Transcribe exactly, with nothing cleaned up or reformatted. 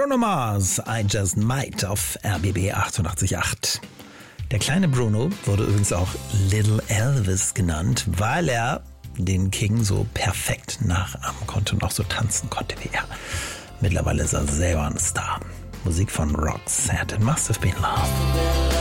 Bruno Mars, I Just Might auf R B B achtundachtzig Komma acht. Der kleine Bruno wurde übrigens auch Little Elvis genannt, weil er den King so perfekt nachahmen konnte und auch so tanzen konnte wie er. Mittlerweile ist er selber ein Star. Musik von Roxette, It Must Have Been Love.